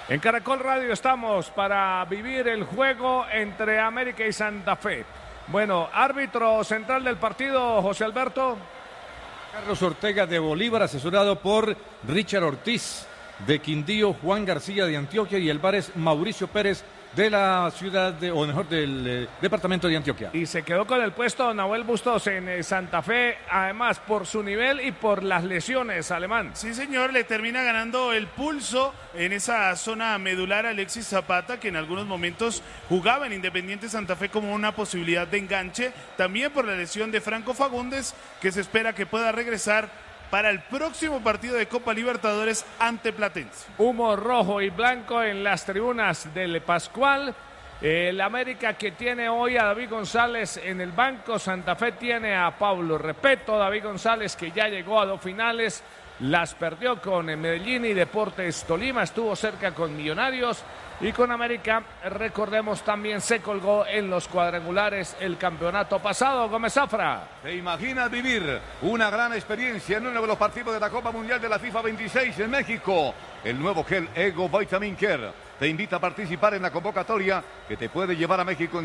En Caracol Radio estamos para vivir el juego entre América y Santa Fe. Bueno, árbitro central del partido, José Alberto. Carlos Ortega de Bolívar, asesorado por Richard Ortiz de Quindío, Juan García de Antioquia y el VAR es Mauricio Pérez de la ciudad, o mejor, del departamento de Antioquia. Y se quedó con el puesto Nahuel Bustos en Santa Fe, además por su nivel y por las lesiones, Alemán. Sí, señor, le termina ganando el pulso en esa zona medular a Alexis Zapata, que en algunos momentos jugaba en Independiente Santa Fe como una posibilidad de enganche. También por la lesión de Franco Fagundes, que se espera que pueda regresar para el próximo partido de Copa Libertadores ante Platense. Humo rojo y blanco en las tribunas del Pascual. El América, que tiene hoy a David González en el banco. Santa Fe tiene a Pablo Repeto. David González, que ya llegó a 2 finales, las perdió con Medellín y Deportes Tolima, estuvo cerca con Millonarios. Y con América, recordemos, también se colgó en los cuadrangulares el campeonato pasado. Gómez Zafra. ¿Te imaginas vivir una gran experiencia en uno de los partidos de la Copa Mundial de la FIFA 26 en México? El nuevo gel Ego Vitamin Care te invita a participar en la convocatoria que te puede llevar a México en